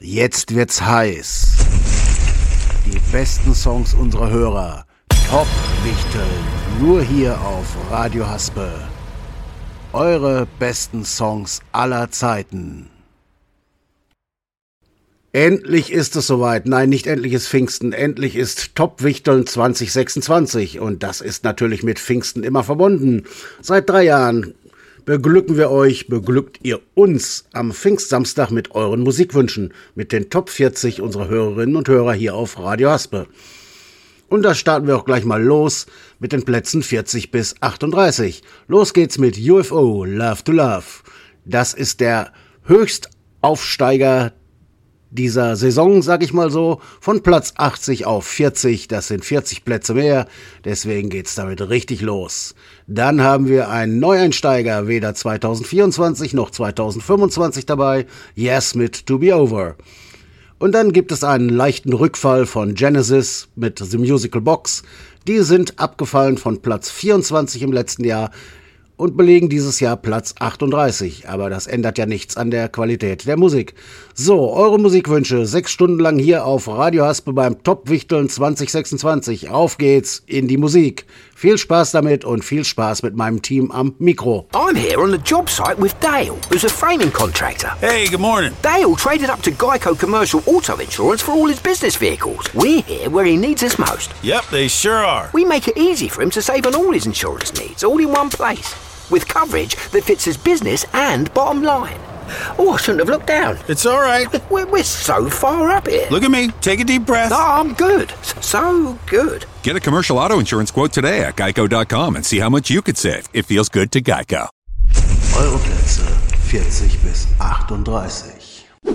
Jetzt wird's heiß. Die besten Songs unserer Hörer. Top-Wichteln. Nur hier auf Radio Haspe. Eure besten Songs aller Zeiten. Endlich ist es soweit. Nein, nicht endlich ist Pfingsten. Endlich ist Top-Wichteln 2026. Und das ist natürlich mit Pfingsten immer verbunden. Seit 3 Jahren beglücken wir euch, beglückt ihr uns am Pfingstsamstag mit euren Musikwünschen, mit den Top 40 unserer Hörerinnen und Hörer hier auf Radio Haspe. Und da starten wir auch gleich mal los mit den Plätzen 40 bis 38. Los geht's mit UFO, Love to Love. Das ist der Höchstaufsteiger dieser Saison, sag ich mal so, von Platz 80 auf 40, das sind 40 Plätze mehr, deswegen geht's damit richtig los. Dann haben wir einen Neueinsteiger, weder 2024 noch 2025 dabei, Yes mit To Be Over. Und dann gibt es einen leichten Rückfall von Genesis mit The Musical Box, die sind abgefallen von Platz 24 im letzten Jahr, und belegen dieses Jahr Platz 38. Aber das ändert ja nichts an der Qualität der Musik. So, eure Musikwünsche 6 Stunden lang hier auf Radio Haspe beim Top-Wichteln 2026. Auf geht's in die Musik. Viel Spaß damit und viel Spaß mit meinem Team am Mikro. I'm here on the job site with Dale, who's a framing contractor. Hey, good morning. Dale traded up to Geico Commercial Auto Insurance for all his business vehicles. We're here where he needs us most. Yep, they sure are. We make it easy for him to save on all his insurance needs, all in one place, with coverage that fits his business and bottom line. Oh, I shouldn't have looked down. It's all right. We're so far up here. Look at me. Take a deep breath. No, I'm good. So good. Get a commercial auto insurance quote today at geico.com and see how much you could save. It feels good to Geico. Eure Plätze 40 bis 38.